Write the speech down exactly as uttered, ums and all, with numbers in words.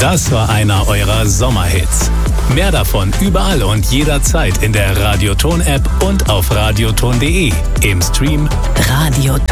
Das war einer eurer Sommerhits. Mehr davon überall und jederzeit in der Radioton-App und auf radioton punkt de. Im Stream Radioton.